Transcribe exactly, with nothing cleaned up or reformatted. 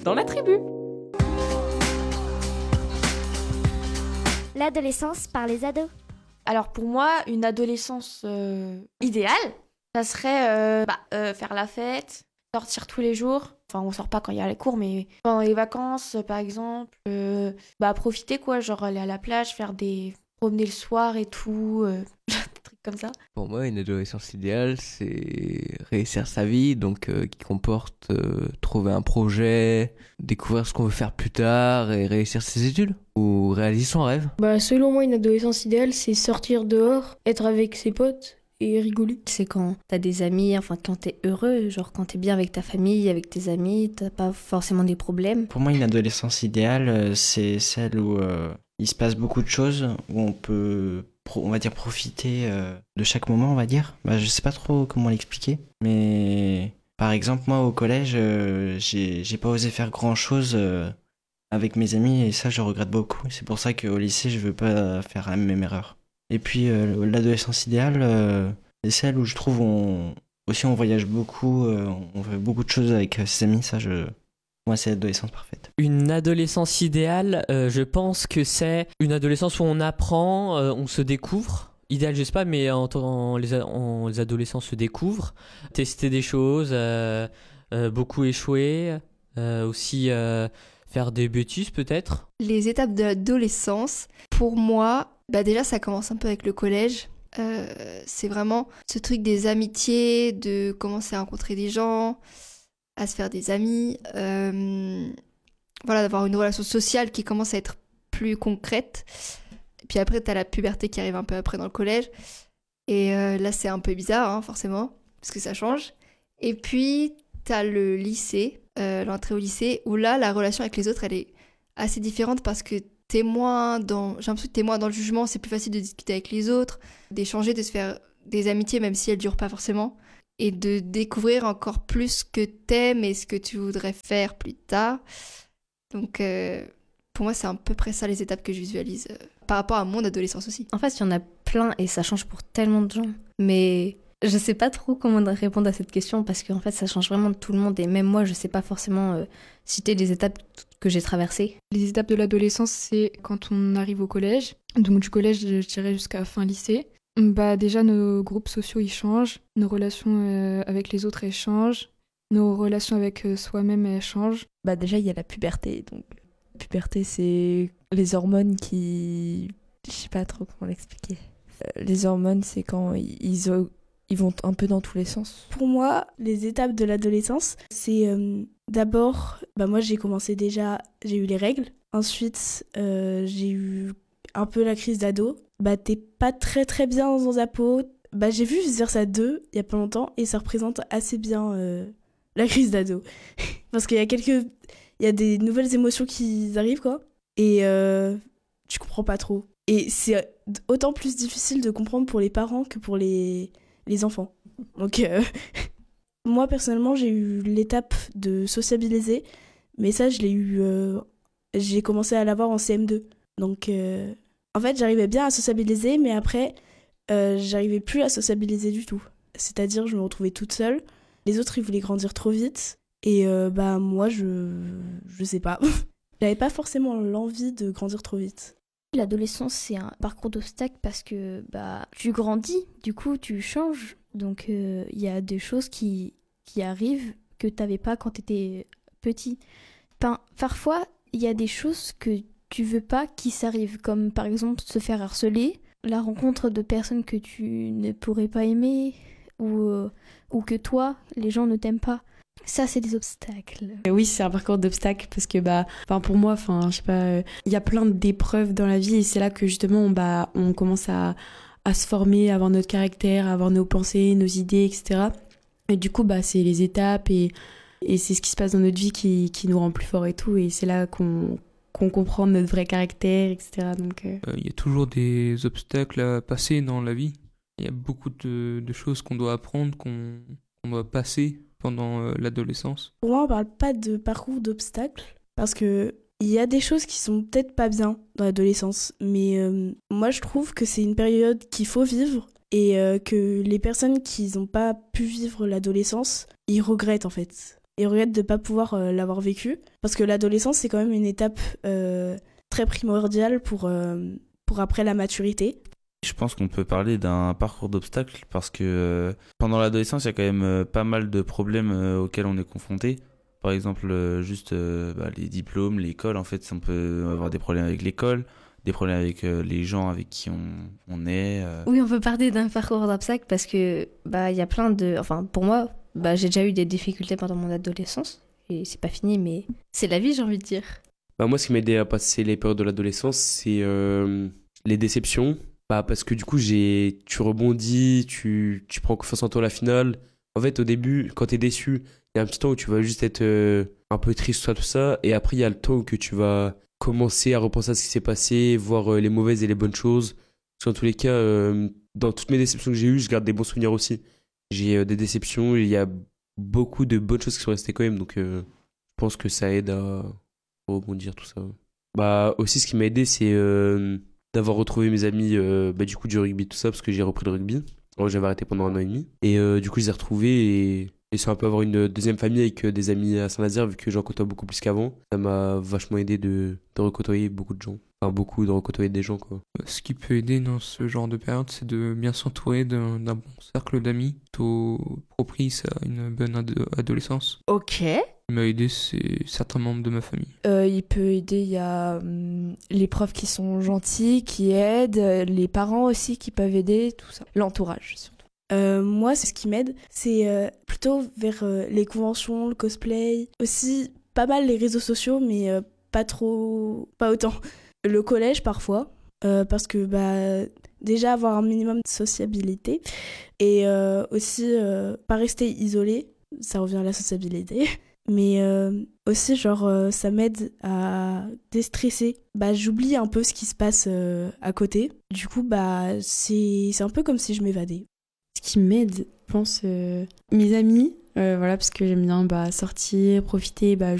dans la tribu. L'adolescence par les ados. Alors pour moi, une adolescence euh, idéale, ça serait euh, bah, euh, faire la fête, sortir tous les jours. Enfin, on sort pas quand il y a les cours, mais pendant les vacances, par exemple, euh, bah profiter quoi, genre aller à la plage, faire des promener le soir et tout, euh, des trucs comme ça. Pour moi, une adolescence idéale, c'est réussir sa vie, donc euh, qui comporte euh, trouver un projet, découvrir ce qu'on veut faire plus tard et réussir ses études ou réaliser son rêve. Bah, selon moi, une adolescence idéale, c'est sortir dehors, être avec ses potes et rigoler. C'est quand t'as des amis, enfin quand t'es heureux, genre quand t'es bien avec ta famille, avec tes amis, t'as pas forcément des problèmes. Pour moi, une adolescence idéale, euh, c'est celle où euh, il se passe beaucoup de choses, où on peut, pro- on va dire, profiter euh, de chaque moment, on va dire. Bah, je sais pas trop comment l'expliquer, mais par exemple, moi, au collège, euh, j'ai, j'ai pas osé faire grand-chose euh, avec mes amis, et ça, je regrette beaucoup. C'est pour ça qu'au lycée, je veux pas faire la même erreur. Et puis, euh, l'adolescence idéale, euh, c'est celle où je trouve on aussi on voyage beaucoup, euh, on fait beaucoup de choses avec euh, ses amis, ça, je... moi, c'est l'adolescence parfaite. Une adolescence idéale, euh, je pense que c'est une adolescence où on apprend, euh, on se découvre. Idéal, je sais pas, mais en, en, les, en, les adolescents se découvrent, tester des choses, euh, euh, beaucoup échouer, euh, aussi euh, faire des bêtises peut-être. Les étapes de l'adolescence, pour moi, bah déjà ça commence un peu avec le collège. Euh, c'est vraiment ce truc des amitiés, de commencer à rencontrer des gens, à se faire des amis, euh, voilà, d'avoir une relation sociale qui commence à être plus concrète. Et puis après, t'as la puberté qui arrive un peu après dans le collège. Et euh, là, c'est un peu bizarre, hein, forcément, parce que ça change. Et puis, t'as le lycée, euh, l'entrée au lycée, où là, la relation avec les autres, elle est assez différente parce que t'es moins dans... J'ai l'impression que t'es moins dans le jugement, c'est plus facile de discuter avec les autres, d'échanger, de se faire des amitiés, même si elles durent pas forcément, et de découvrir encore plus ce que t'aimes et ce que tu voudrais faire plus tard. Donc, euh, pour moi, c'est à peu près ça les étapes que je visualise euh, par rapport à mon adolescence aussi. En fait, il y en a plein et ça change pour tellement de gens. Mais je sais pas trop comment répondre à cette question parce qu'en fait, ça change vraiment de tout le monde. Et même moi, je sais pas forcément euh, citer les étapes que j'ai traversées. Les étapes de l'adolescence, c'est quand on arrive au collège. Donc du collège, je dirais jusqu'à fin lycée. Bah déjà, nos groupes sociaux, ils changent. Nos relations euh, avec les autres, elles changent. Nos relations avec euh, soi-même, elles changent. Bah déjà, il y a la puberté. Donc, la puberté, c'est les hormones qui... Je sais pas trop comment l'expliquer. Euh, les hormones, c'est quand ils, ils, ils vont un peu dans tous les sens. Pour moi, les étapes de l'adolescence, c'est euh, d'abord... Bah moi, j'ai commencé déjà... J'ai eu les règles. Ensuite, euh, j'ai eu un peu la crise d'ado. Bah t'es pas très très bien dans ta peau. Bah j'ai vu Vice Versa deux il y a pas longtemps et ça représente assez bien euh, la crise d'ado. Parce qu'il y a quelques... Il y a des nouvelles émotions qui arrivent quoi. Et euh, tu comprends pas trop. Et c'est autant plus difficile de comprendre pour les parents que pour les, les enfants. Donc euh, moi personnellement j'ai eu l'étape de sociabiliser. Mais ça je l'ai eu... Euh, j'ai commencé à l'avoir en C M deux. Donc... Euh, En fait, j'arrivais bien à sociabiliser, mais après, euh, j'arrivais plus à sociabiliser du tout. C'est-à-dire, je me retrouvais toute seule. Les autres, ils voulaient grandir trop vite. Et euh, bah moi, je... je sais pas. J'avais pas forcément l'envie de grandir trop vite. L'adolescence, c'est un parcours d'obstacles parce que bah tu grandis, du coup, tu changes. Donc, il euh, y a des choses qui, qui arrivent que t'avais pas quand t'étais petit. Enfin, parfois, il y a des choses que tu veux pas qu'il s'arrive, comme par exemple se faire harceler, la rencontre de personnes que tu ne pourrais pas aimer, ou, euh, ou que toi, les gens ne t'aiment pas. Ça, c'est des obstacles. Oui, c'est un parcours d'obstacles parce que bah, pour moi, enfin, je sais pas, il euh, y a plein d'épreuves dans la vie et c'est là que justement, bah, on commence à, à se former, à avoir notre caractère, à avoir nos pensées, nos idées, et cetera. Et du coup, bah, c'est les étapes et, et c'est ce qui se passe dans notre vie qui, qui nous rend plus forts et tout. Et c'est là qu'on qu'on comprend notre vrai caractère, et cetera. Donc, il euh... euh, y a toujours des obstacles à passer dans la vie. Il y a beaucoup de, de choses qu'on doit apprendre, qu'on, qu'on doit passer pendant euh, l'adolescence. Pour moi, on parle pas de parcours d'obstacles, parce que il y a des choses qui sont peut-être pas bien dans l'adolescence, mais euh, moi je trouve que c'est une période qu'il faut vivre, et euh, que les personnes qui n'ont pas pu vivre l'adolescence, ils regrettent en fait. et regrette de ne pas pouvoir euh, l'avoir vécu. Parce que l'adolescence, c'est quand même une étape euh, très primordiale pour, euh, pour après la maturité. Je pense qu'on peut parler d'un parcours d'obstacles parce que euh, pendant l'adolescence, il y a quand même euh, pas mal de problèmes euh, auxquels on est confronté. Par exemple, euh, juste euh, bah, les diplômes, l'école, en fait, on peut avoir des problèmes avec l'école, des problèmes avec euh, les gens avec qui on, on est. Euh. Oui, on peut parler d'un parcours d'obstacles parce que bah il y a plein de... Enfin, pour moi, bah, j'ai déjà eu des difficultés pendant mon adolescence et c'est pas fini, mais c'est la vie, j'ai envie de dire. Bah, moi, ce qui m'a aidé à passer les périodes de l'adolescence, c'est euh, les déceptions. Bah, parce que du coup, j'ai... tu rebondis, tu... tu prends confiance en toi à la finale. En fait, au début, quand t'es déçu, il y a un petit temps où tu vas juste être euh, un peu triste, tout ça, tout ça. Et après, il y a le temps où que tu vas commencer à repenser à ce qui s'est passé, voir euh, les mauvaises et les bonnes choses. Parce qu'en tous les cas, euh, dans toutes mes déceptions que j'ai eues, je garde des bons souvenirs aussi. J'ai euh, des déceptions, il y a beaucoup de bonnes choses qui sont restées quand même. Donc, euh, je pense que ça aide à rebondir, tout ça. Bah, aussi, ce qui m'a aidé, c'est... Euh, d'avoir retrouvé mes amis euh, bah, du coup du rugby tout ça parce que j'ai repris le rugby. Alors, j'avais arrêté pendant un an et demi et euh, du coup je les ai retrouvés et, et c'est un peu avoir une deuxième famille avec euh, des amis à Saint-Nazaire vu que j'en côtoie beaucoup plus qu'avant. Ça m'a vachement aidé de, de recôtoyer beaucoup de gens, enfin beaucoup de recôtoyer des gens quoi. Ce qui peut aider dans ce genre de période, c'est de bien s'entourer d'un, d'un bon cercle d'amis plutôt propice à une bonne ado- adolescence. Ok. Il m'a aidé, c'est certains membres de ma famille. Euh, il peut aider, il y a hum, les profs qui sont gentils, qui aident, euh, les parents aussi qui peuvent aider, tout ça. L'entourage surtout. Euh, moi, c'est ce qui m'aide, c'est euh, plutôt vers euh, les conventions, le cosplay, aussi pas mal les réseaux sociaux, mais euh, pas trop, pas autant. Le collège parfois, euh, parce que bah déjà avoir un minimum de sociabilité et euh, aussi euh, pas rester isolé, ça revient à la sociabilité. Mais euh, aussi, genre, euh, ça m'aide à déstresser. Bah, j'oublie un peu ce qui se passe euh, à côté. Du coup, bah, c'est, c'est un peu comme si je m'évadais. Ce qui m'aide, je pense, euh, mes amis, euh, voilà, parce que j'aime bien bah, sortir, profiter, bah,